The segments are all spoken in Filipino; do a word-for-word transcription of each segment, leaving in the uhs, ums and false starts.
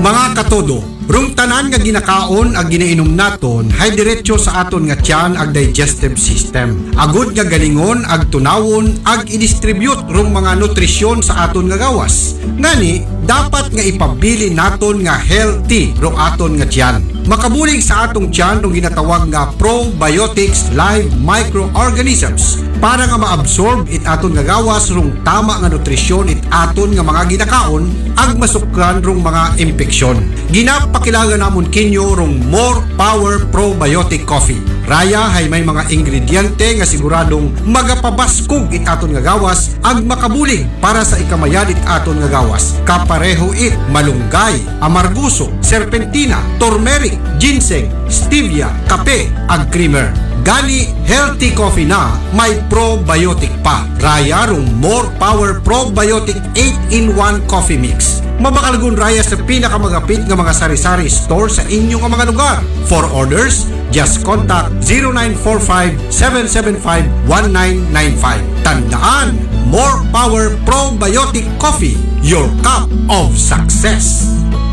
Mga katodo, rung tanan nga ginakaon ag ginainom naton hay diretso sa aton nga tiyan ag digestive system. Agud nga galingon ag tunawon ag i-distribute rung mga nutrisyon sa aton nga gawas. Ngani, dapat nga ipabili naton nga healthy rung aton nga tiyan. Makabulig sa atong tiyan rung ginatawag nga probiotics live microorganisms para nga maabsorb it aton nga gawas rung tama nga nutrisyon it aton nga mga ginakaon ag masukran rung mga impeksyon. Ginapakilaga namon kinyo rung More Power Probiotic Coffee. Raya hay may mga ingrediente nga siguradong magapabaskog it aton nga gawas ag makabulig para sa ikamayan it aton nga gawas. Kapareho it malunggay, amarguso, serpentina, turmeric, ginseng, stevia, kape ag creamer. Gani healthy coffee na may probiotic pa. Raya rung More Power Probiotic eight in one Coffee Mix. Mabakalgun raya sa pinakamagapit nga mga sari-sari store sa inyong mga lugar. For orders, just contact zero nine four five, seven seven five, one nine nine five. Tandaan, More Power Probiotic Coffee, your cup of success.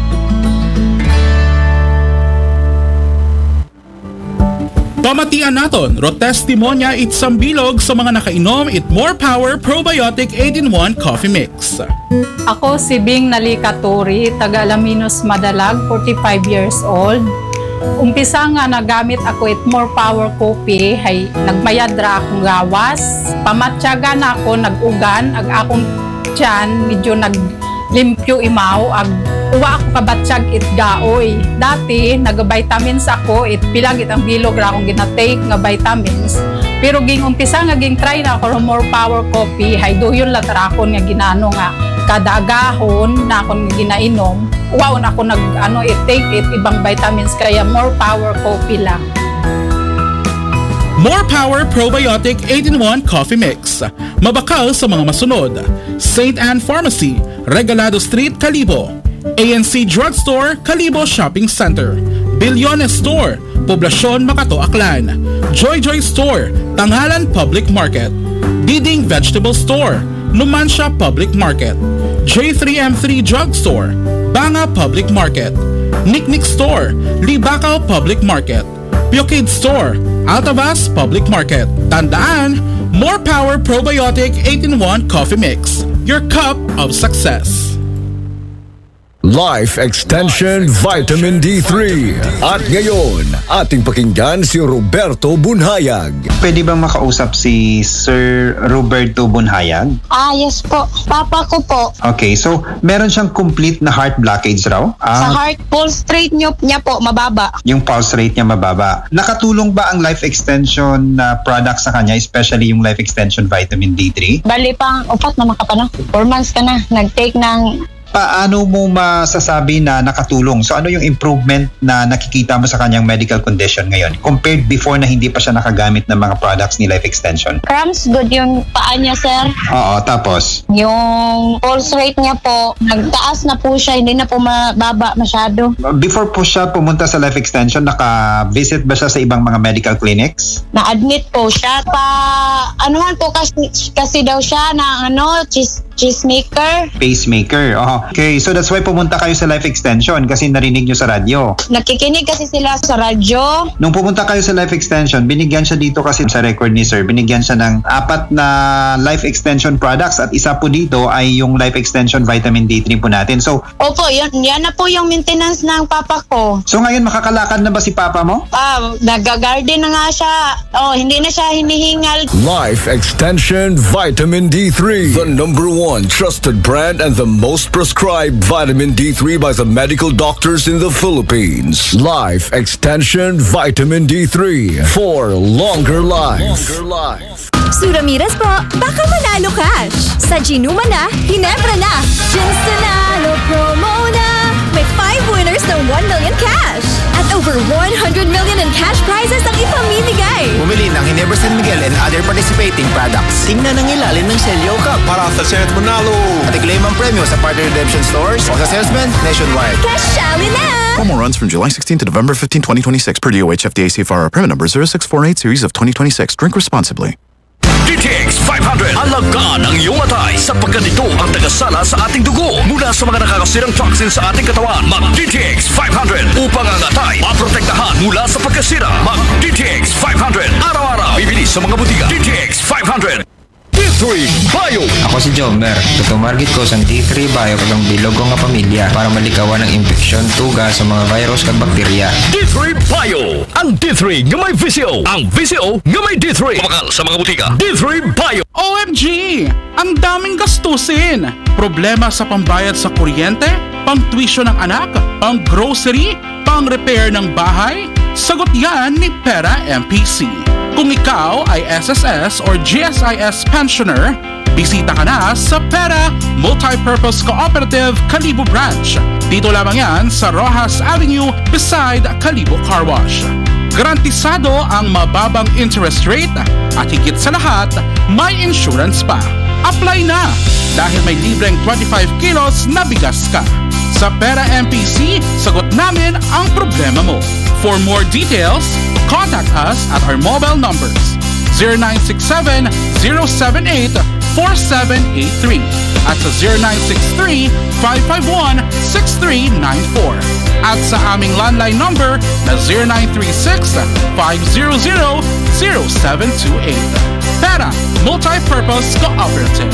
Pamatian naton, ro testimonya itsang bilog sa mga nakainom it More Power Probiotic eight in one Coffee Mix. Ako si Bing Nalikaturi, taga Alaminos Madalag, forty-five years old. Umpisa nga nagamit ako it More Power Coffee, hay nagmayad ra akong gawas. Pamatyaga na ako, nag-ugan, ag akong tiyan, medyo naglimpyo imaw, ag uwa ako kabatsyag it gaoy. Dati, nag-vitamins ako, it pilag it ang bilog ra akong ginatake nga vitamins. Pero ging umpisa nga ging try na ako More Power Coffee, hay duyon lang tarakon nga ginano nga kada agahon na akong ginainom. Wow, na ako nag ano it take it ibang vitamins kaya More Power Coffee lang. More Power Probiotic eight in one Coffee Mix. Mabakal sa mga masunod. Saint Anne Pharmacy, Regalado Street, Calibo. A N C Drugstore, Calibo Shopping Center. Bilyones Store, Poblacion, Makato, Aklan. Joy Joy Store, Tangalan Public Market. Diding Vegetable Store, Numancia Public Market. J three M three Drugstore, Banga Public Market. Nick Nick Store, Libacao Public Market. Piokid Store, Altavas Public Market. Tandaan, More Power Probiotic eight in one Coffee Mix, your cup of success. Life Extension Vitamin D three. At ngayon, ating pakinggan si Roberto Bunhayag. Pwede bang makausap si Sir Roberto Bunhayag? Ah, yes po. Papa ko po. Okay, so meron siyang complete na heart blockage raw? Sa Ah, heart pulse rate niyo, niya po, mababa. yung pulse rate niya mababa. Nakatulong ba ang Life Extension na product sa kanya, especially yung Life Extension Vitamin D three? Bali pang upat na maka pa na. Four months ka na. Nag-take ng Paano mo masasabi na nakatulong? So ano yung improvement na nakikita mo sa kanyang medical condition ngayon compared before na hindi pa siya nakagamit ng mga products ni Life Extension? cramps, good yung paa niya, sir. Oo, tapos? Yung pulse rate niya po, nagtaas na po siya, hindi na po mababa masyado. Before po siya pumunta sa Life Extension, naka-visit ba siya sa ibang mga medical clinics? Na-admit po siya. Pa, anuhan po kasi, kasi daw siya na ano, cheese, cheesemaker. Pacemaker, oh. Okay, so that's why pumunta kayo sa Life Extension kasi narinig nyo sa radyo. Nakikinig kasi sila sa radyo. Nung pumunta kayo sa Life Extension, binigyan siya dito kasi sa record ni Sir, binigyan siya ng apat na Life Extension products at isa po dito ay yung Life Extension Vitamin D three po natin. So, Opo, yan, yan na po yung maintenance ng papa ko. so ngayon makakalakad na ba si Papa mo? Ah, nag-garden na nga siya. Oh, hindi na siya hinihingal. Life Extension Vitamin D three. The number one trusted brand and the most prescribed vitamin D three by the medical doctors in the Philippines. Life Extension Vitamin D three for longer life. Longer life. Suramiras po, baka manalo cash. Sa Ginuma na, Hinebra na. Ginsanalo promo na. May five winners ng one million cash. At over one hundred million in cash prizes ang ipamimigay. Bumili ng Ginebra San Miguel and other participating products. Tingnan ang ilalim ng Celio Cup para sa Senate Manalo. At i-claim ang premyo sa partner redemption stores o sa salesman nationwide. Cashali na! Promo runs from July sixteenth to November fifteenth, twenty twenty-six per D O H F D A C F R. Permit number zero six four eight series of twenty twenty-six. Drink responsibly. D T X five hundred. Alagaan ang iyong atay sapagkat ito ang tagasala sa ating dugo mula sa mga nakakasirang toxin sa ating katawan. Mag-D T X five hundred upang ang atay maprotektahan mula sa pagkasira. Mag-D T X five hundred. Araw-araw bibili sa mga butika. D T X five hundred. D three Bio. Ako si Jomer. Tutumargit ko sa D three Bio kagang bilog ko nga pamilya para malikawan ng infeksyon, tuga sa mga virus kag bakterya. D three Bio. Ang D three nga may V C O. Ang V C O nga may D three. Pamakal sa mga butika. D three Bio. O M G! Ang daming gastusin! Problema sa pambayad sa kuryente, pang-tuition ng anak, pang-grocery, pang-repair ng bahay? Sagot yan ni Pera M P C. Kung ikaw ay S S S or G S I S pensioner, bisita ka na sa Pera Multipurpose Cooperative Kalibo Branch. Dito lamang yan sa Rojas Avenue beside Kalibo Car Wash. Garantisado ang mababang interest rate at higit sa lahat, may insurance pa. Apply na dahil may libreng twenty-five kilos na bigas ka. Sa Pera M P C, sagot namin ang problema mo. For more details, contact us at our mobile numbers zero nine six seven, zero seven eight, four seven eight three at sa zero nine six three, five five one, six three nine four at sa aming landline number na zero nine three six, five zero zero, zero seven two eight. Pera Multipurpose Cooperative.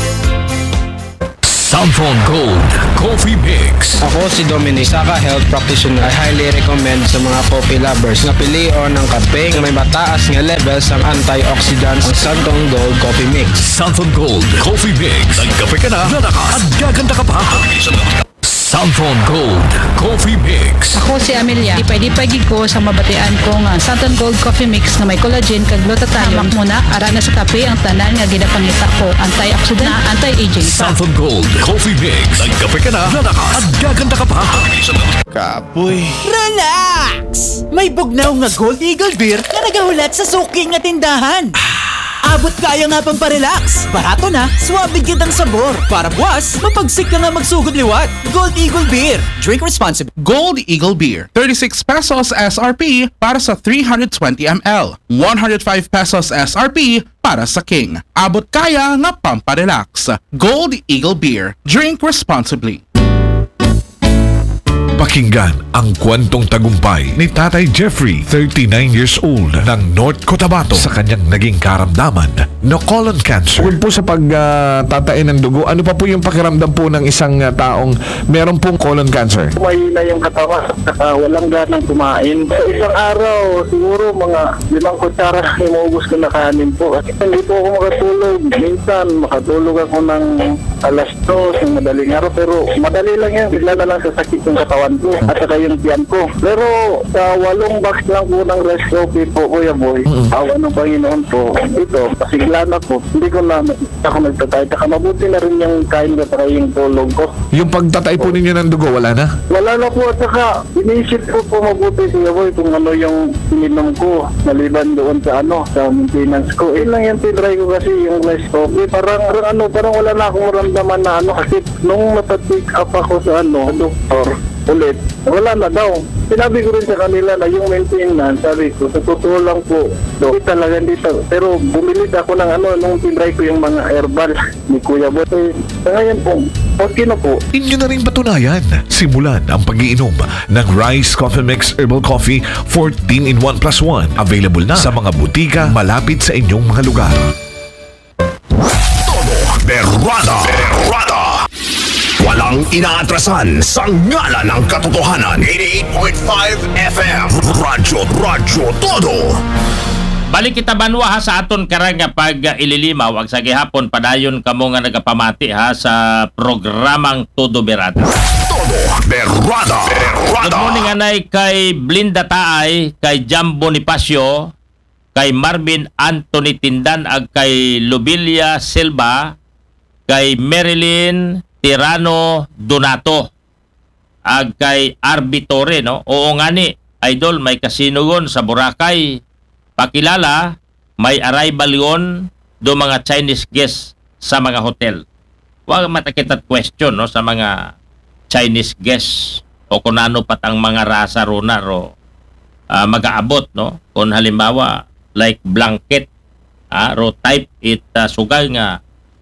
Samphon Gold Coffee Mix. Ako si Dominic, Saka Health Practitioner. I highly recommend sa mga coffee lovers na piliin ng kape na may mataas nga levels ng antioxidants ang Samphon Gold Coffee Mix. Samphon Gold Coffee Mix. Nagkape ka na, lalakas at gaganda ka pa. Samphon Gold Coffee Mix. Ako si Amelia. Ipay-dipay ko sa mabatian ko nga Samphon Gold Coffee Mix na may collagen kag glutathione. Hamak muna ara na sa kape ang tanan nga ginapangita ko. Antioxidant na anti-aging pa. Samphon Gold Coffee Mix. Nagkape ka na, lalakas at gaganda ka pa. Kapoy. Relax! May bugnaw nga Gold Eagle Beer na nagahulat sa suking nga tindahan. Abot kaya nga pang parelax. Barato na, suwabe kitang sabor. Para buwas, mapagsik ka nga magsugod liwat. Gold Eagle Beer. Drink responsibly. Gold Eagle Beer, thirty-six pesos S R P para sa three hundred twenty milliliters, one hundred five pesos S R P para sa King. Abot kaya nga pamparelax. Gold Eagle Beer. Drink responsibly. Pakinggan ang kwentong tagumpay ni Tatay Jeffrey, thirty-nine years old, ng North Cotabato sa kanyang naging karamdaman na colon cancer. Bukod po sa pagtatain ng dugo, ano pa po yung pakiramdam po ng isang uh, taong meron pong colon cancer? Mahina yung katawan, saka walang ganang kumain. Sa isang araw, siguro mga limang kutsara imuubos ko na kanin po. Kasi hindi po ako makatulog. Minsan, makatulog ako ng alas dos, ng madaling araw. Pero madali lang yan. Bigla na lang sa sakit yung katawan ko at saka yung tiyan ko. Pero sa walong box lang po ng rice coffee po, Kuya Boy, mm-hmm. awa ng Panginoon po, ito, pasiglan ako. Hindi ko na ako nagtatay. Saka mabuti na rin yung kain ko at yung tulog ko. Yung pagtatay po ninyo ng dugo, wala na? Wala na po at saka inisip ko po mabuti, Kuya Boy, kung ano yung ininom ko maliban doon sa ano, sa maintenance ko. Eh lang yung tinry ko kasi yung rice coffee. Parang, parang ano, parang wala na akong maramdaman na ano kasi nung matatik up ako sa ano, doktor, ulit, wala na daw. Sinabi ko rin sa kanila na yung maintenance, sabi ko, sa totoo lang po, do, talaga dito. Pero bumili ako ng ano, nung tinry ko yung mga herbal ni Kuya Boy. Eh, sa ngayon po, okay na po. Inyo na rin patunayan. Simulan ang pag-iinom ng Rice Coffee Mix Herbal Coffee fourteen in one plus one. Available na sa mga butika malapit sa inyong mga lugar. Todo Berrada. Berrada. Walang inaatrasan sa ngala ng katotohanan. eighty-eight point five F M. Radyo, Radyo Todo. Balik kita banwa ha sa aton karang nga pag uh, ililimaw ag sa gihapon padayon kamo nga nagapamati ha sa programang Todo Berrada. Todo Berrada. Berrada. Good morning anay kay Blinda Taay, kay Jam Bonifacio, kay Marvin Anthony Tindan ag kay Lubilia Silva, kay Marilyn Tirano Donato ag kay Arbitore, no? Oo nga ni, idol, may kasinugon sa Boracay. Pakilala, may arrival yon do mga Chinese guests sa mga hotel. Huwag matakit at question, no, sa mga Chinese guests o kung ano pat ang mga rasa rona ro uh, mag-aabot, no? Kung halimbawa like blanket ah, ro type it uh, sugay nga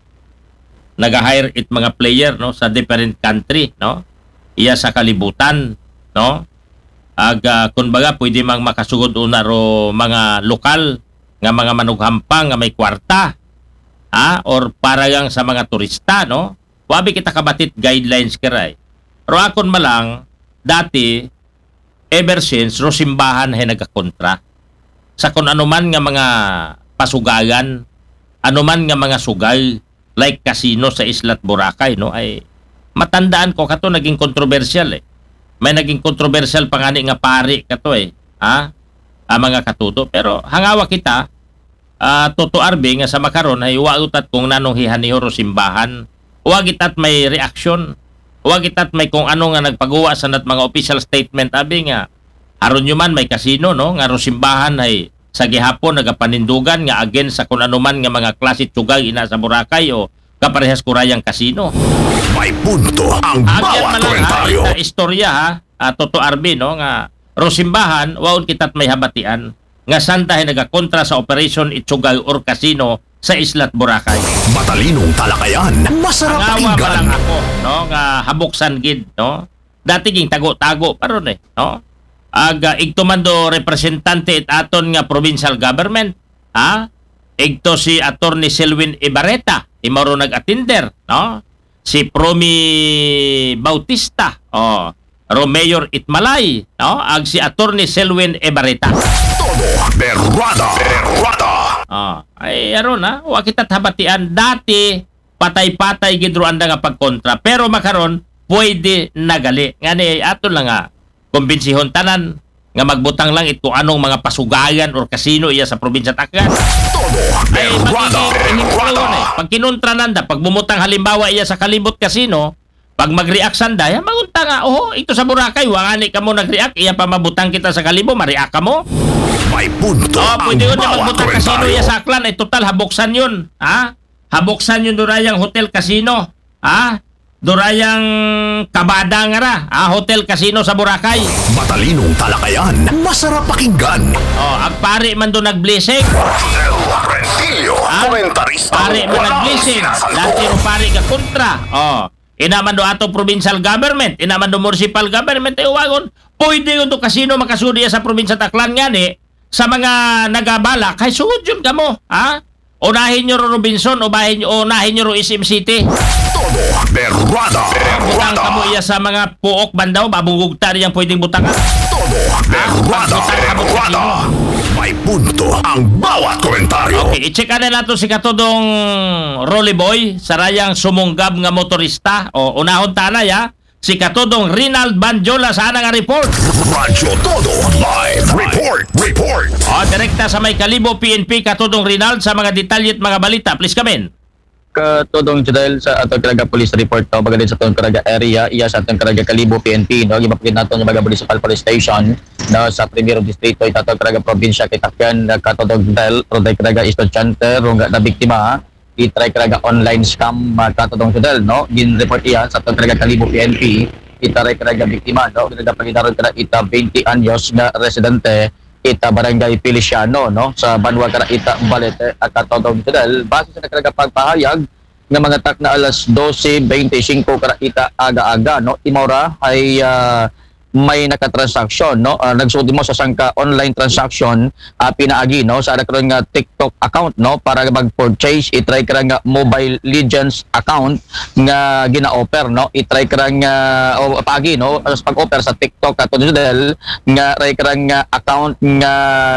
nag-hire it mga player no sa different country no iya sa kalibutan no ag uh, kumbaga pwede mang makasugod una ro mga lokal nga mga manughampang nga may kwarta ha or paragang sa mga turista no wabi kita kabatit guidelines kiray ro akon malang dati ever since ro simbahan hay nagakontra sa kung anuman nga mga pasugayan anuman nga mga sugay like casino sa Isla Boracay no ay matandaan ko kato naging controversial eh may naging controversial pangani nga pari kato eh ha ang mga katuto pero hangawa kita uh, toto arbe nga sa makaron ay wautat kung nanong hihanihoro simbahan wag itat may reaction wag itat may kung ano nga nagpagawa sa nat mga official statement abi nga aron nyo man may casino no nga ro simbahan ay sa gihapon nagapanindugan nga against sa kung anuman nga mga klase tugay ina sa Boracay o kaparehas kurayang kasino. May punto ang bawat komentaryo. Ita istorya ha, uh, Toto Arby no nga rosimbahan waon kitat may habatian nga santa ay nagakontra sa operation Itsugay or Casino sa Isla Boracay. Matalinong talakayan, masarap pakinggan. Ako no nga habuksan gid no. Dati ging tago-tago paron eh no. Aga igtumando representante it aton nga provincial government ha igto si Attorney Selwyn Ibarreta imaro nag-attender no si Promi Bautista oh ro Mayor Itmalay no ag si Attorney Selwyn Ibarreta todo berwada berwada oh ay aron na wa kita habatian dati patay-patay gid ro anda nga pagkontra pero makaron pwede nagali ngani aton lang nga kumbensihon tanan nga magbutang lang ito anong mga pasugayan or kasino iya sa probinsya Tacloban. Todo berwada eh. Pag kinontra nanda, pag bumutang halimbawa iya sa Kalibot Casino, pag mag-react sanda, ya magunta nga, oh, ito sa Boracay, wangani ka mo nag-react, iya pa mabutang kita sa Kalibo, ma-react ka mo. May punto oh, ang pwede yun bawat magbutang kasino iya sa Aklan, ay total habuksan yun. Ha? Habuksan yun durayang hotel casino. Ha? Durayang kabada nga ra, ah, hotel casino sa Boracay. Matalinong talakayan, masarap pakinggan. Oh, ang pare man do nag-blessing. Ah, pare man nag-blessing. Dati mo pare ka kontra. Oh, inaman do ato provincial government, inaman do municipal government ay wagon. Pwede yung do casino makasudi sa probinsya Tacloban nga ni sa mga nagabala kay sugod yun kamo, ha? Unahin nyo ro Robinson, unahin nyo, unahin nyo ro S M City. Todo berwada butang ka mo iya sa mga puok bandaw, babugugta rin yung pwedeng butangan. Todo berwada berwada. May punto ang bawat komentaryo. Okay, i-check na nato si katodong Rolly Boy, sarayang sumunggab nga motorista. O, unahon tanay ha. Si katodong Rinald Banjola sa nga report. Radyo Todo live report report. O, direkta sa may Kalibo P N P katodong Rinald sa mga detalye at mga balita. Please come in. Katodong Jadel sa atong karaga police report no bagadin sa atong karaga area iya sa atong karaga Kalibo P N P no gibapakit nato yung mga municipal police station no sa Primero Distrito ito atong karaga probinsya kay Tacloban katodong Jadel roday karaga estudyante runga na biktima i-try karaga online scam uh, katodong Jadel no gin report iya sa atong karaga Kalibo P N P i-try karaga biktima no karaga paginaron kara ita twenty anyos na residente ita barangay Feliciano no sa Banwa kara ita Balete at katodong Jadel base sa karaga pagpahayag nga mga tak na alas twelve twenty-five kara ita aga-aga no imora ay uh, may nakatransaksyon no uh, nagsulti mo sa sangka online transaction uh, pinaagi no sa karon nga TikTok account no para mag-purchase i-try kara nga Mobile Legends account nga gina-offer no i-try kara nga o pagi no sa pag-offer sa TikTok ato dahil nga try kara nga account nga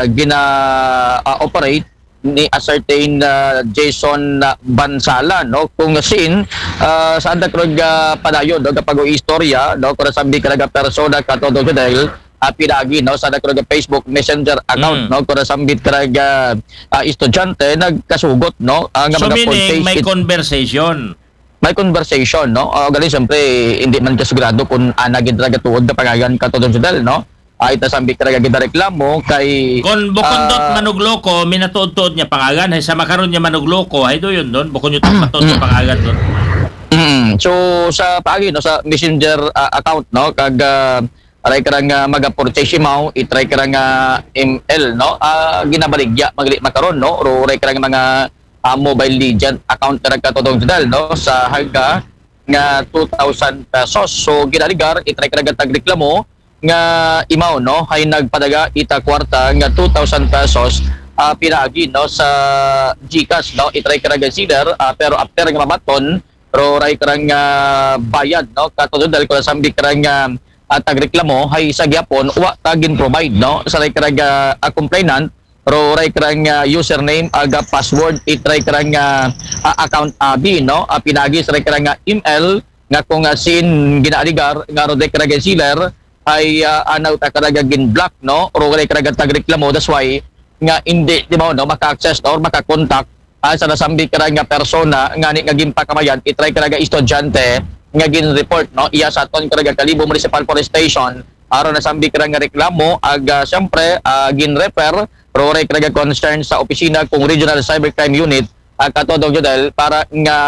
gina-operate uh, ni a certain uh, Jason uh, Bansala no kung sin uh, sa anda krog uh, padayon no kapag istorya no kung sabi karaga persona katodong dahil uh, pinagi no sa anda krog Facebook Messenger account mm. no kung sabi karaga uh, estudyante nagkasugot no ang so mga meaning may it, conversation may conversation no uh, galing siyempre hindi man kasigurado kung anagid raga tuod na pangagan katodong dahil no ay tasambi talaga kita reklamo kay kon bukondot uh, manugloko minatuod-tuod niya pangagan hay sa makaron niya manugloko hay do yun doon bukod niyo matuod sa pangagan doon. Mm, so sa paagi no sa Messenger uh, account no kag uh, aray ka nga mag-purchase mo, itry ka nga M L, no? Uh, ginabaligya, magli makaron, no? Ro aray ka nga mga uh, mobile legend account ka katodong judal, no? Sa halaga nga two thousand pesos. So ginaligar, itry ka nga tagreklamo nga imaw, no? Hay nagpadaga ita kwarta nga two thousand pesos uh, pinagi, no? Sa GCash, no? Itry ka nga sider, uh, pero after nga mamaton, ro aray ka nga bayad, no? Katodong judal ko nasambi ka nga at tagreklamo hay sa gyapon wa tagin provide, no? Sa ray karang uh, complainant ro ray karang uh, username aga password itry karang uh, uh, account abi, no? Uh, pinagi sa ray karang uh, email nga kung uh, sin ginaaligar nga ro ray karang sealer ay uh, anaw ta karang gin block, no? Ro ray karang tagreklamo, that's why nga hindi di ba, no, maka-access or maka-contact uh, sa nasambi karang nga persona nga ni nga ginpakamayan itry karang estudyante nga gin-report, no? Iya sa aton karang Kalibo Municipal Police Station aron nasambi karang reklamo aga syempre uh, gin-refer ro ray karang concern sa opisina kung Regional Cybercrime Unit uh, katodong judel para nga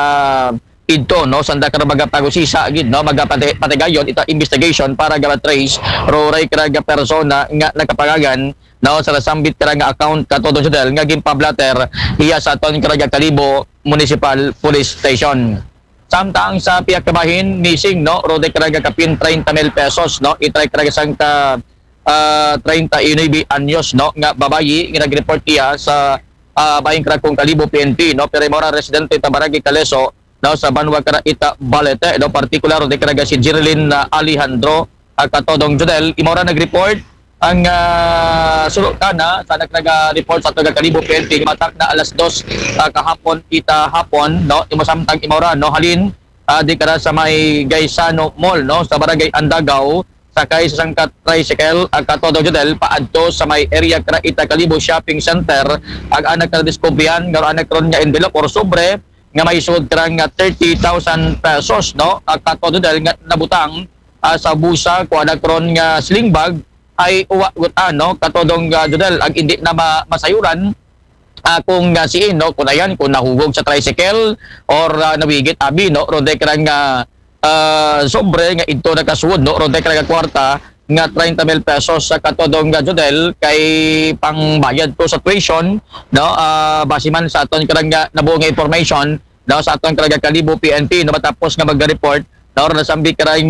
idto, no, sanda karang magapagusisa gid, no, magapatigayon ita investigation para ga-trace ro ray karang persona nga nakapangagan, no, sa nasambit karang account katodong judel nga gin-pablater iya sa aton karang Kalibo Municipal Police Station. Samtang sa piyak kabahin missing, no, rode karaga kapin thirty mil pesos, no, itry karaga sang ka uh, thirty-nine anyos, no, nga babayi nga nag-report iya sa uh, bayang Krakong Kalibo P N P, no, pero mora residente ta Barangay Caleso, no, sa Banwa Kara Ita Balete, no, particular rode karaga si Jerilyn uh, Alejandro uh, katodong judel imora nag-report ang uh, sulukana sa nagnaga-report sa taga Kalibo P N P matak na alas dos uh, kahapon ita hapon, no, imo samtang imora, no, halin uh, di kara sa may Gaisano Mall, no, sa Barangay Andagaw sakay sa sangkat tricycle ang katodong judel paadto sa may area kara ita Kalibo Shopping Center ag anak na diskubrihan nga anak ron nga envelope or sobre nga may sud karang thirty thousand pesos, no, ang katodong judel nga nabutang uh, sa busa ko anak ron nga sling bag ay uwa gutan, no, katodong uh, judel ag hindi na ma masayuran uh, kung uh, siin, no, kung ayan kung nahugog sa tricycle or uh, nawigit abi, no, ronde karang uh, uh, sobre nga ito nakasuod, no, ronde karang kwarta nga thirty mil pesos sa katodong uh, judel kay pangbayad ko sa tuition, no, uh, basiman sa aton karang uh, nabuo nga information, no, sa aton karang Kalibo P N P, no, matapos nga mag-report or nasambi karang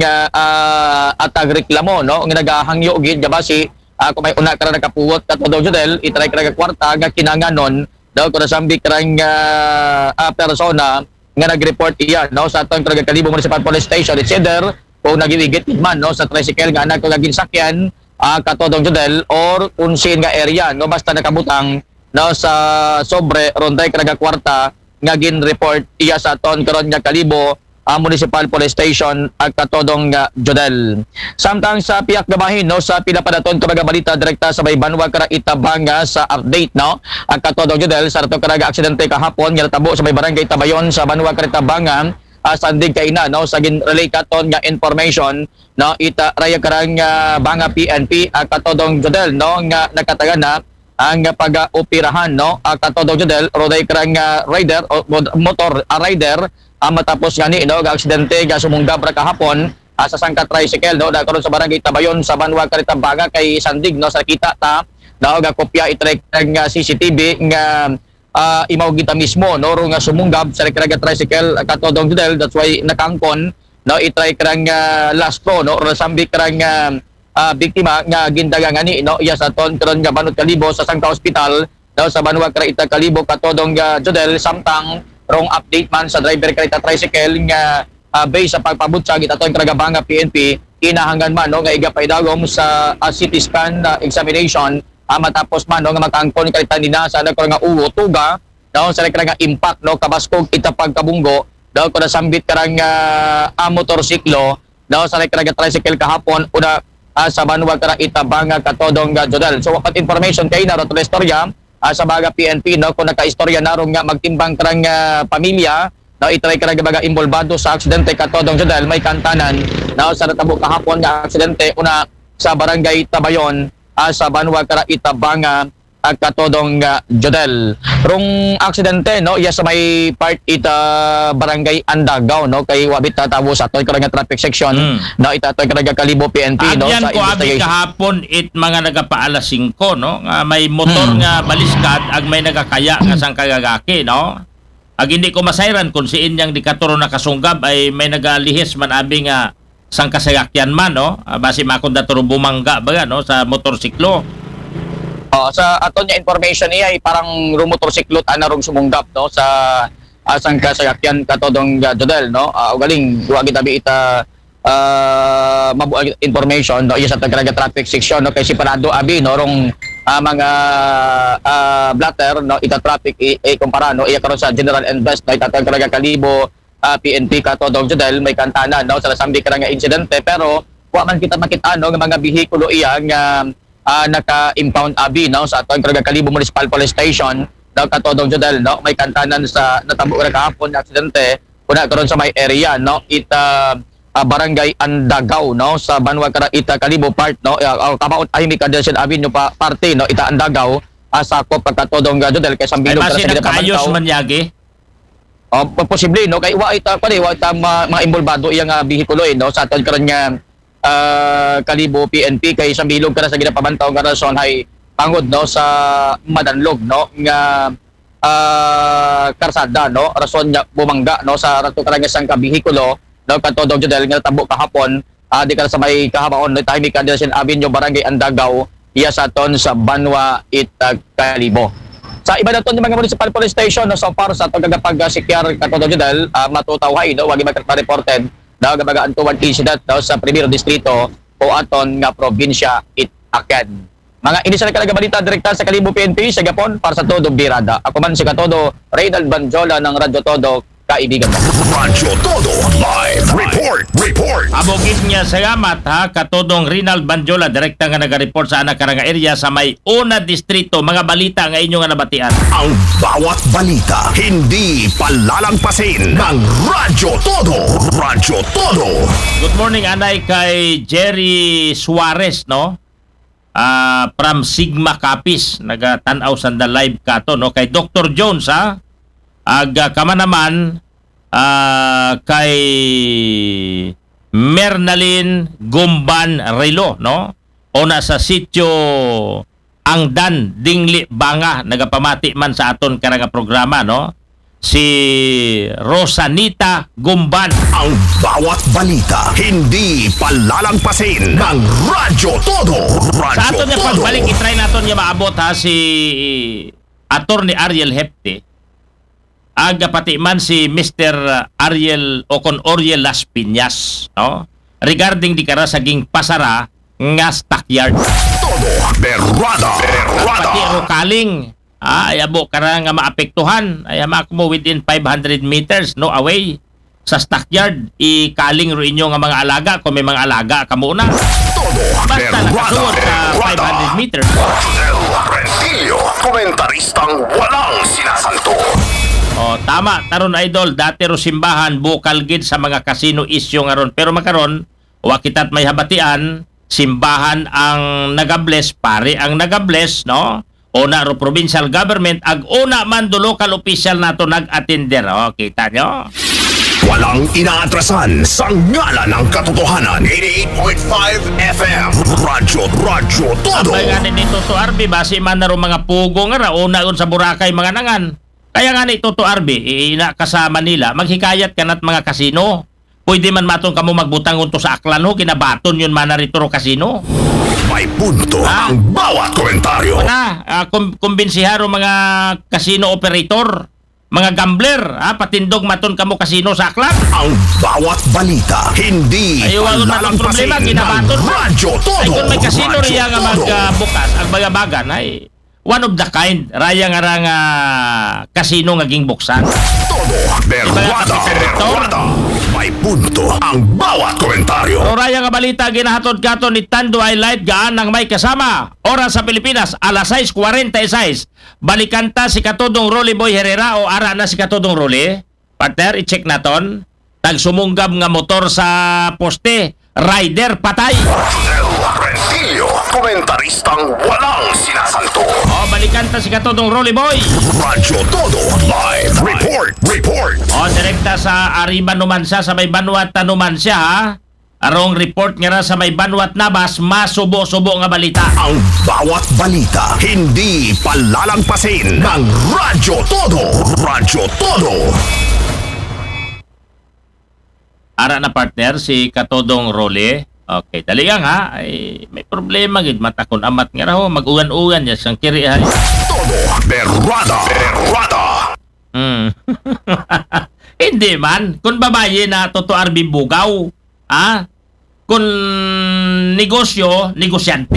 uh, atag reklamo, no, nga nagahangyo gid gabasi uh, kung may una karang nakapuwot katodong judel itry karang kwarta nga kinanganon, daw kung nasambi karang uh, uh, persona nga nag-report iya, no, sa atong karang Kalibo Municipal Police Station. It's either kung nagiwigit man, no, sa tricycle nga anak kung naginsakyan uh, katodong judel or unsin nga area, no, basta nakabutang, no, sa sobre ronday karang kwarta nga gin-report iya sa aton karon nga Kalibo Uh, Municipal Police Station at katodong uh, judel. Samtang sa piyak gabahin, no, sa pinapadaton kabaga balita direkta sa may Banwa Kara Itabanga sa update, no, at katodong judel sa ratong karaga aksidente kahapon nga natabo sa may Barangay Tabayon sa Banwa Kara Itabanga uh, sandig kaina, no, sa gin-relate katon nga information, no, ita raya karang uh, Banga P N P at katodong judel, no, nga nakatagan na ang pag-operahan, no, at katodong judel roday karang uh, rider o motor uh, rider Uh, matapos gani, no, ga-aksidente ga sumunggab ra kahapon uh, sa sangka tricycle, no, da karon sa Barangay Tabayon sa Banwa Kara Itabanga kay sandig, no, sa kita ta, no, ga kopya itrek ng uh, C C T V nga uh, imaw kita mismo, no, ro nga sumunggab sa rekraga tricycle uh, katodong judel, that's why nakangkon, no, itry karang uh, last ko, no, ro sambi karang uh, uh, biktima nga gindagang ani, no, iya sa ton karon nga Banot Kalibo sa sangka hospital, no, sa Banwa Kara Ita Kalibo katodong uh, judel samtang rong update man sa driver karita tricycle nga uh, base sa pagpabutsag itaton Karagabanga P N P kinahanglan man, no, nga igapaidagom sa uh, C T scan uh, examination uh, matapos man, no, nga makangkon karita nina sa nagko nga uwo tuga, no, sa nga impact, no, kabaskog ita pagkabunggo, daw ko nasambit karang uh, uh, motorsiklo, no, sa nga tricycle kahapon una uh, sa Banwa Kara Itabanga katodong uh, judel. So wapat information kay na ro istorya Uh, sa baga P N P, no, kung naka-istorya narong nga magtimbang karang uh, pamilya, no, itry karang baga involvado sa aksidente katodong judel may kantanan, no, sa natabo kahapon nga aksidente una sa Barangay Tabayon uh, sa Banwa Kara Itabanga uh, katodong uh, Jodel. Rong aksidente no iya sa may part ita barangay Andagaw no kay wabit tatawo sa toy karang traffic section mm. no ita toy karang Kalibo P N P no Agyan sa ko abi kahapon it mga nagapaala singko no nga may motor mm. nga baliskad ag may nagakaya nga sang kagagaki no ag hindi ko masayran kung si inyang di katuro na kasunggab ay may nagalihis man abi nga sang kasagakyan man no basi makon daturo bumangga baga no sa motorsiklo. Uh, sa aton niya information niya ay parang rumotorsiklot ana rong sumunggap no sa asang uh, kasayakyan katodong uh, Jodel no uh, galing wa gid abi ita uh, mabu information no iya sa Tagaraga traffic section no kay si parado abi no rong uh, mga uh, blatter no ita traffic i, i kumpara no iya karon sa General Invest no ita Tagaraga Kalibo uh, P N P katodong Jodel may kantanan no sa sambi ka nga insidente pero wa man kita makita no nga mga bihikulo iya nga Uh, naka-impound abi no sa atong Tagaraga Kalibo Municipal Police Station daw katodong Jodel no may kantanan sa natabo ra kahapon na aksidente kuna karon sa may area no ita uh, barangay Andagaw no sa Banwa Kara ita Kalibo part no uh, kabaot ay mi Cadesian Avenue pa parte no ita Andagaw uh, sakop pagkatodong uh, Jodel kay sambilog sa sige pamantaw man yagi oh posible no kay wa ita pare wa ita mga, mga involvado iya nga bihikulo eh, no sa atong karon nga Uh, Kalibo P N P kay sambilog ka na sa ginapabantaw nga rason ay pangod no sa madanlog no nga uh, karsada no rason nya bumangga no sa rato karang isang kabihikulo no katodong Jodel nga tabo kahapon uh, di ka sa may kahabaon no tahimik ka din Avenue Barangay Andagaw iya sa ton sa Banwa ita Kalibo. Sa iba naton yung mga municipal police station no so far sa tagapag-secure katodong Jodel uh, matutawhay no wagi magka-reported daw gabagaan tuwan incident daw sa Primero Distrito o aton nga probinsya Itaken. Mga inisal kalaga balita direkta sa Kalibo P N P sa Gapon para sa Todo Birada. Ako man si Katodo, Reynald Banjola ng Radyo Todo, kaibigan mo. Radyo Todo Live Report Report. Abogis niya salamat ha Katodong Reynald Banjola direkta nga naga-report sa anak karanga area sa may Una Distrito mga balita nga inyo nga nabatian. Ang bawat balita hindi palalampasin ng Radyo Todo. Radyo Todo. Good morning anay kay Jerry Suarez no. Uh, from Sigma Capiz nagatanaw sanda live kato no kay Doctor Jones ha ag uh, kama naman uh, kay Mernalin Gumban Relo no o nasa sitio Angdan Dingli Banga nagapamati man sa aton karanga programa no si Rosanita Gumban. Ang bawat balita hindi palalampasin ng Radyo Todo. Radyo sa aton nga Todo. pagbalik itry naton nga maabot ha si Attorney Ariel Hepte aga pati man si Mister Ariel o kon Oriel Las Piñas no regarding di kara saging pasara nga stockyard. Todo berrada berrada pati rukaling ah ayabo kara nga maapektuhan ay mo within five hundred meters no away sa stockyard ikaling ro inyo nga mga alaga kung may mga alaga kamo na basta nakasuot sa five hundred meters. Rentilio, komentaristang walang sinasanto. Oh, tama taron idol dati ro simbahan bukal gid sa mga casino isyu nga ron pero makaron wa kitat may habatian simbahan ang nagabless pare ang nagabless no una ro provincial government ag una man do local official nato nag-attender oh kita nyo walang inaatrasan sa ngalan ng katotohanan. eighty-eight point five F M Radyo Radyo Todo. Abay nga ni Toto Arby basi man na ro mga pugo nga ra una yun sa Boracay mga nangan kaya nga ni Toto Arby ina ka sa Manila maghikayat kanat mga kasino pwede man maton kamo magbutang unto sa Aklan ho kinabaton yun man narito ro kasino. May punto ah, ang bawat komentaryo. Na, uh, kum- kumbinsihan ro mga casino operator, mga gambler, ah, patindog maton kamo kasino sa Aklan. Ang bawat balita hindi ay wala man problema kinabaton Radyo Todo. Ay kung may kasino riya nga magbukas ang bagabagan ay one of the kind raya nga nga kasino nga ging buksan. Todo berwada berwada. May punto ang bawat komentaryo. So raya nga balita ginahatod kato ni Tando Highlight gaan ng may kasama. Oras sa Pilipinas alas sais kuwarenta y sais. Balikanta si Katodong Rolly Boy Herrera o ara na si Katodong Rolly. Partner i-check naton. Tagsumunggab nga motor sa poste. Rider patay. Rentilio Komentaristang walang sinasanto. O, balikan ta si Katodong Rolly Boy. Radyo Todo Live Report. Report. O, direkta sa Arriba Numancia, sa may Banwat na Numancia, ha? Arong report nga ra sa may Banwat Nabas, masubo-subo nga balita. Ang bawat balita, hindi palalagpasin ng Radyo Todo. Radyo Todo. Ara na partner, si Katodong Rolly. Okay, dali nga ha. Ay, may problema gid mata kun amat nga raw mag-ugan-ugan niya sang kiri ha. Todo berrada. Berrada. Hmm. Hindi man kun babaye na totoo arbi bugaw. Ha? Kun negosyo, negosyante.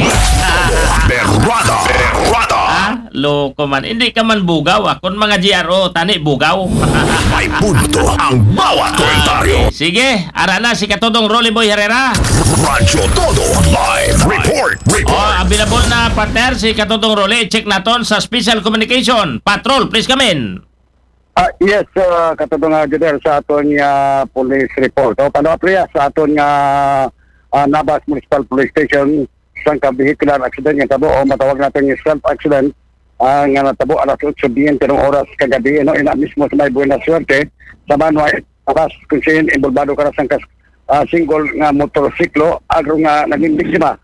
Berrada. Berrada. Ha? Loko man. Hindi ka man bugaw ah. Kun mga G R O, tani bugaw. May punto ang bawat komentaryo. Sige, ara na si Katodong Rolly Boy Herrera. Radyo Todo Live Report. Report. Oh, available na partner si Katodong Rolly. Check naton sa Special Communication. Patrol, please come in. Ah, yes, uh, katulong nga Juder sa aton nga police report. O, paano priya sa aton nga uh, Nabas Municipal Police Station isang ka-vehicular accident nga tabo o matawag natin yung self-accident uh, nga natabo alas otso biyente ng oras kagabi no, ina mismo sa may Buena Suerte sa Banwat Nabas kung siya involvado ka na sa uh, single nga motorsiklo agro nga naging biktima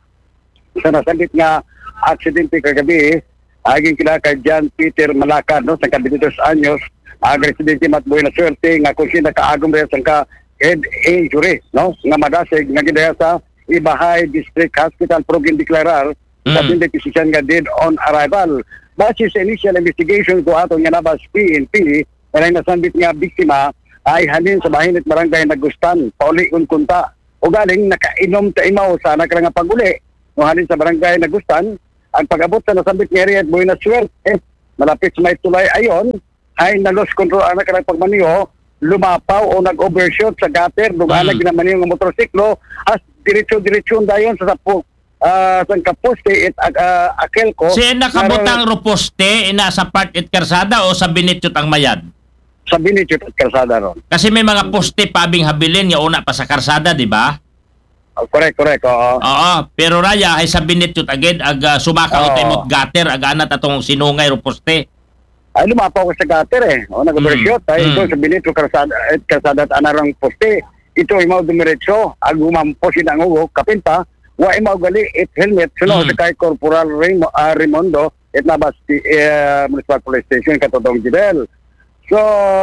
sa nasandit nga aksidente kagabi aging kila kay John Peter Malacad no, sa kabinitos anyos ang residente mat Buena Suerte nga kung siya nakaagom rin sa ka head injury no nga madasig nga gidaya sa Ibahay District Hospital pero gindeklarar mm. sa hindi decision nga dead on arrival. Base sa initial investigation ko ato nga Nabas P N P na nasambit nga biktima ay halin sa bahinit barangay Nagustan pauli kunta o galing nakainom ta imaw sa nakara nga paguli no halin sa barangay Nagustan ang pag-abot sa nasambit nga area at Buena Suerte eh, malapit sa may tulay ayon ay na-loss control ang nakarang pagmaniho, lumapaw o nag-overshoot sa gutter, dumalag mm. naman yung motorsiklo, as diretso-diretso dayon sa sapo, uh, sa kaposte at uh, akelko. Si nakabutang roposte, ina sa part it karsada o sa binitut ang mayad? Sa binitut at karsada ron. Kasi may mga poste pabing habilin, yung una pa sa karsada, di ba? Oh, correct, correct, oo. Oo, pero raya ay sa binitut agad, ag uh, sumaka o timot gutter, ag anat atong sinungay roposte. Ay lumapaw ko sa gutter eh. O nag-overshot. Mm. Ay ito mm. sa binito karsada at karsada at anarang poste. Ito ay mau dumiretso. Ag humampo si Nangugo. Kapinta. Wa ay mau gali it helmet. Suno mm. sa kay Corporal Ray, uh, Raimondo at Nabas uh, Municipal Police Station Katodong Jibel. So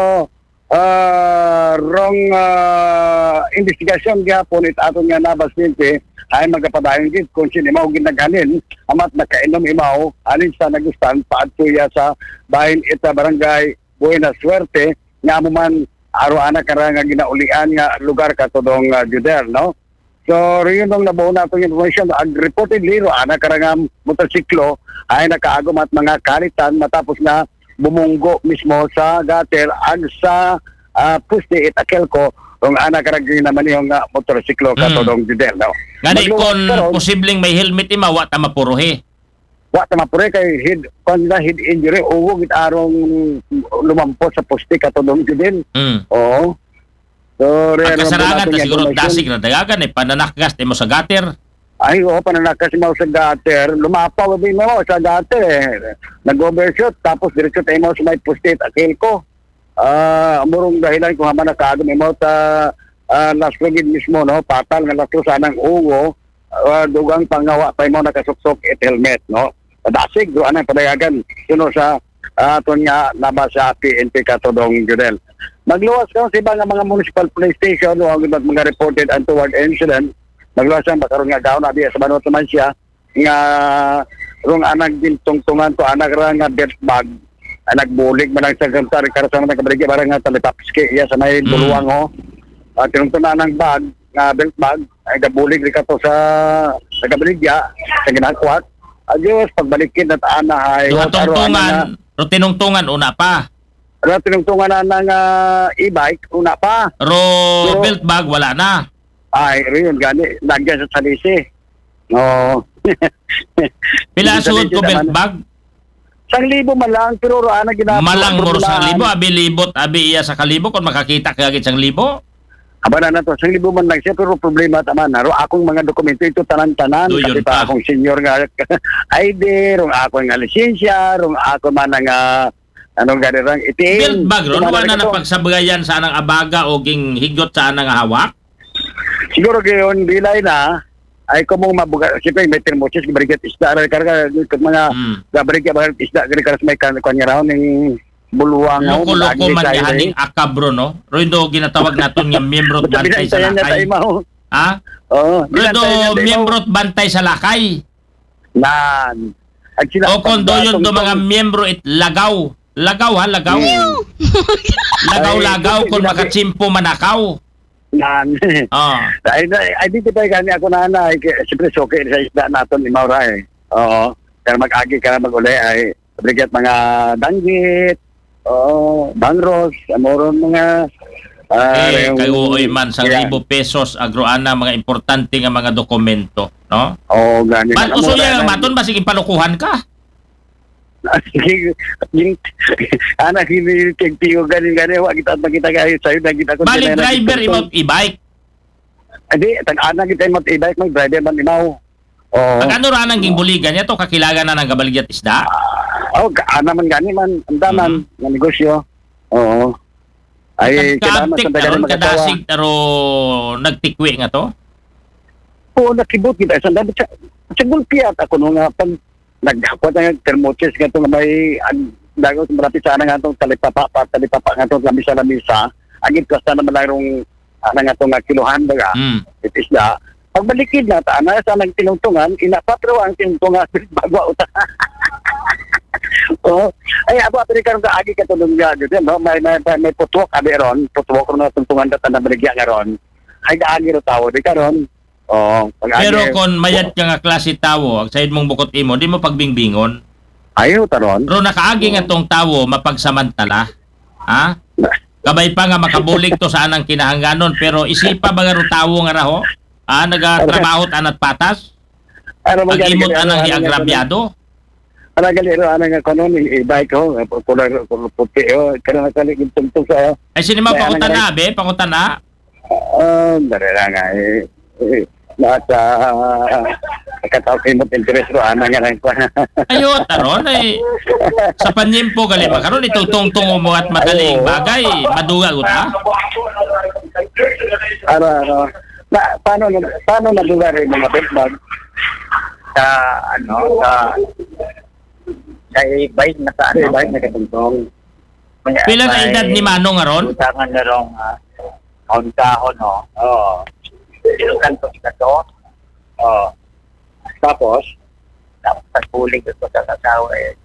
uh, wrong uh, investigation gihapon it aton nga Nabas P ay magapadayon gid kung sino imaw ginaghanin amat nakainom imaw alin sa Nagustan paadtuya sa bahin ita barangay Buena Suerte nga mo man aro-ana kara nga ginaulian nga lugar katodong uh, Juder no. So riyon nung nabuo nato yung information ag reportedly ro ana kara nga motorsiklo ay nakaagom at mga kalitan matapos na bumunggo mismo sa gutter ag sa uh, puste it akelko kung ana karag naman yung uh, motorsiklo katodong mm. Juder no. Gani kon posibleng may helmet ima wa ta mapuruhi. Wa ta mapuruhi kay head kon na head injury uwo gid arong lumampo sa poste katodong Juder. Mm. Oo. So re kasarangan ta siguro dasig na dagagan eh pananakgas mo sa gutter. Ay oo pananakgas mo sa gutter lumapaw bi mo sa gutter eh. Nag-overshoot tapos diretso tayo mo sa may poste at akelko. Ah, uh, amurong dahilan kung haman nakaagom imo ta uh, last week mismo no patal nga lasto sanang uwo uh, dugang pangawa pa mo nakasuksok et helmet no dasig do anang padayagan suno sa aton uh, nga Nabas sa P N P katodong Judel. Magluwas ka sa ibang mga municipal police station o no, mga reported untoward incident magluwas ang bakaron nga gaon abi sa Banwat naman siya nga rong anag gintungtungan to anak ra nga belt bag anak bulig man ang sagantar karasan ng kabarigya barang nga talitapski iya sa may buluwang mm. ho at uh, tinungtunan ng bag nga belt bag ay gabulig ri kato sa sa kabarigya sa ginakwat adios pagbalikin at ana ay tinungtungan ro tinungtungan una pa ro tinungtungan na ng uh, e-bike una pa ro Pero, belt bag wala na ay riyon gani nagyan sa salisi no pila suot ko belt bag sang libo man lang pero roana ginagawa malang mo sang libo abi libot abi iya sa kalibo kung makakita kagit sang libo Aba na na to, sa libo man lang siya, pero problema taman, naro akong mga dokumento ito tanan-tanan, Do, yun kasi pa pa. akong senior nga I D, rong ako nga lisensya, rong ako man nga, anong ganirang itim. Build bag ron, wala na napagsabgayan sa anang abaga o ging higot sa anang hawak? Siguro gayon, bilay na, ay kung mong mabuga, siyempre may termosis, barikat isda, karga, mga, Hmm. barikat isda, karga may kanya raw, ng buluwang. Loko-loko man yahaning akabro, no? Roindo ginatawag naton nga miyembro at bantay sa lakay. Ha? Oo. Roindo miyembro at bantay sa lakay. Nan. O kondo yun do mga miyembro it lagaw. Lagaw ha, lagaw. Lagaw-lagaw kung makachimpo manakaw. Nan. Oh. Ay, identify kami ako na na, siyempre soke sa isda naton ni Maura eh. Oo. Pero mag-agi ka na mag-uli ay barikat mga danggit, oh, bangros, amoron mga eh, kayo oy man sa libo pesos agroana mga importante nga mga dokumento, no? Oh, gani. Man uso yang maton ba sige palukuhan ka? Sige, ana hindi kegtiyo gani gani wa kita makita kayo sayo na kita ko. Balik driver imot e-bike. Adi, tag ana kita imot e-bike mag driver man imaw. Oh. Pag ano ra nang gingbuligan niya to kakilagan na ng gabaligyan isda? Oh, ana man gani man, andaman mm-hmm. nga negosyo. Oo. Ay, kailangan sa dagan kadasig pero nagtikwi nga to? Oo, nakibot kita sa dagat sa gulpiat ako no nga pag naghakot ng thermosis nga to nga may dagat malapit sa nga tong talipapa pa talipapa nga tong lamisa lamisa agit kasta na malarong ana nga tong kilohan baga. Mm. Itis na pagbalikid na ta ana sa nagtinungtungan ina patro ang tinungtungan bago uta. Oh, ay abo apil karon ka agi ka tulong ga gud no may may may putuok abi ron putuok ron na tuntungan ta na baligya karon ay gaagi ro tawo di karon oh pag pero kon mayad ka nga klase tawo ang sayid mong bukot imo di mo pagbingbingon ayo taron ro nakaagi nga tong tawo mapagsamantala ha kabay pa nga makabulig to sa anang kinahangganon pero isipa ba nga ro tawo nga raho ah nagatrabaho anat patas ang imot anang iagrabyado. Ana gali ro ana nga kanon i-bike ko kulay puti oh kana kali gintungtong sa ay sino man pangutan na be pangutan na ah dere nga eh nata kataw kay mo interest ro ana nga lang ko ayo taron ay sa panyimpo gali ba karon itutungtong mo at madaling bagay maduga uta ara ara na paano paano naduga rin mga bag sa ano sa kay bike na sa ano bike na katungtong pila na edad ni Manong aron utangan na rong on kahon no oo ilukan to ikato oo tapos tapos pagpuling ko sa kasawa eh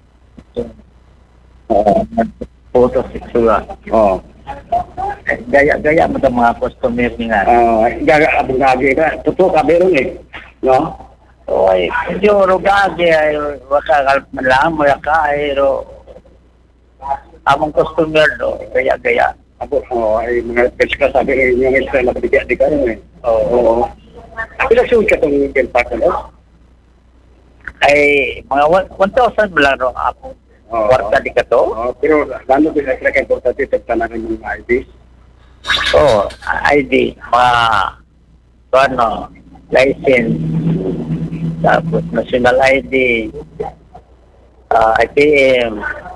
oo photo sexual oo gaya-gaya mo sa mga customer nga oo gaya abungagi ka totoo ka meron eh no. Oy, yo rogage ay waka malam mo ka ay ro among customer do gaya gaya ako oh ay mga peska sabi yung extra na bigyan di ka eh oo ako na suot ka tong del pack no ay mga one thousand bala ro ako kwarta di ka to pero lalo din extra kay importante sa tanan ng I D oh I D ma ano license tapos national I D uh, I P M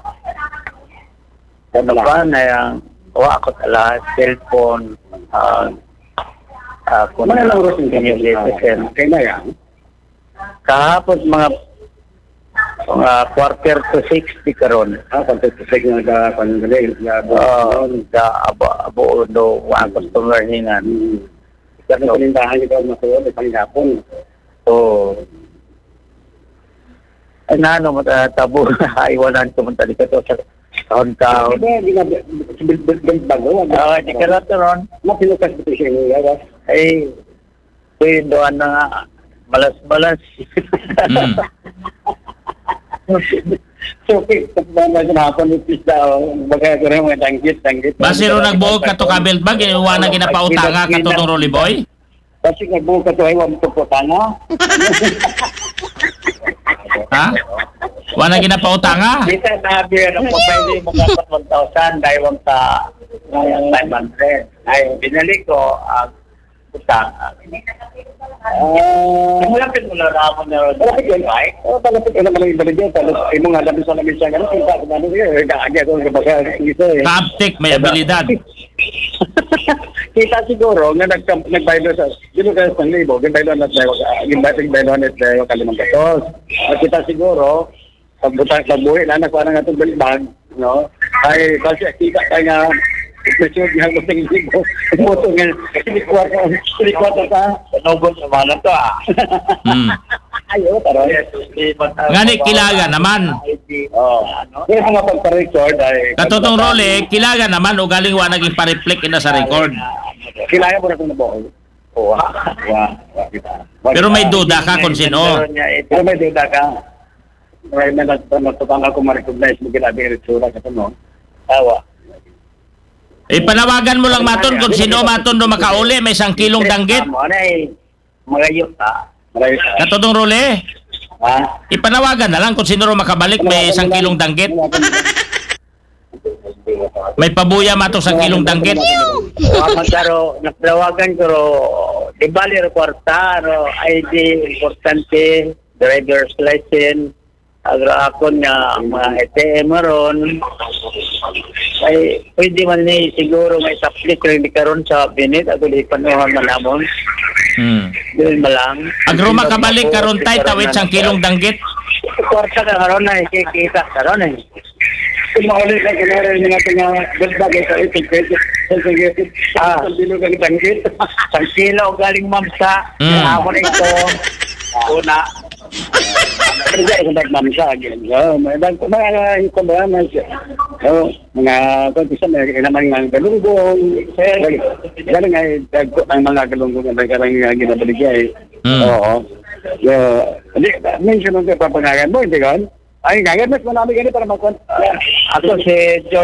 ano ba na yung o ako tala cellphone uh, uh, kung ano lang rosin kanyo citizen kaya na yan kahapon mga mga quarter to sixty karon ah quarter to sixty nga ka pangali nga ga abo abo do wa customer hingan kasi pinindahan ito masuod pang hapon. So, ay na ano, tabo na iwanan kumunta dito sa taon-taon. Hindi nga, bilbil bago. Oo, di ka nato ron. Mapilukas dito siya yung gawas. Ay, pwede doon na nga, malas-malas. So, pagbalas na hapon ng pista, bagay ko rin mga tanggit-tanggit. Basi ro nagbuog ka to kabelt ba? Ginawa na ginapautanga ka to ng Rolly Boy? Basi nagbuog ka to ay wang tuputanga. Ha? Wala ginapautanga? Kita na habi ano po pwede mo dapat one thousand dahil wang sa Ay, ang five hundred. Ay, binalik ko ang utang. Ah, malapit mo lang ako na malapit yun, ay? Oo, malapit yun naman yung ibalik yun. Tapos, yung mga labis sa labis siya, gano'n, kita ko namin yun. Kaya ako ng kapag isa eh. Kaaptek, may abilidad. Kita siguro, nga nag-baylo sa, dito kayo sa libo, ginbaylo na tayo, ginbaylo na tayo kalimang katos. At kita siguro, pagbuhi na, nakuha na nga itong balibag, no? Ay, kasi kita tayo nga, Special nga ko sa libo. Moto nga, sinikwarta, sinikwarta ka. Nobol sa mana to ah. Hmm. Ayo, taro. Ngani, kilaga naman. Oo. Kaya mga pagpa-record ay... Katotong role, kilaga naman o galing wa naging pa-reflect na sa record. Kilaga mo na kung nabuhay. Oo, wa, wa, kita. Pero may duda ka kung sino. Pero may duda ka. May natutang ako ma-recognize mo ginabing ritsura ka no. Tawa. Eh, panawagan mo lang maton kung sino maton do makauli, may isang kilong danggit. Ano ay magayo ta. Katotong role. Ha? Ipanawagan na lang kung sino ro makabalik, may isang kilong danggit. May pabuya mato sa kilong danggit. Wa karo naplawagan ko ro di bali ro kwarta ro I D importante, driver's license, agra akon nga mga A T M ron. Ay pwede man ni siguro may saplik rin di karon sa binit ako di panuhan man namon. Hmm. Dili malang. Agro makabalik karon tay tawid sang kilong danggit. Kwarta ka karon na ikikita karon eh. Kung mauli ka kinara yung mga nga ganda kayo sa itig kayo. Ah, silo ka kitangkit. Sang silo galing mamsa. Ako na ito. Una. Pero dahil kung nagmamsa. Mga ito ba? Mga kontisa may naman nga galunggong. Galing ay dagko ng mga galunggong na karang ginabaligay. Oo. Hindi, mention mo ka papangagan mo, hindi kan? Ay, ngayon mas marami ganito para makon. Ako si George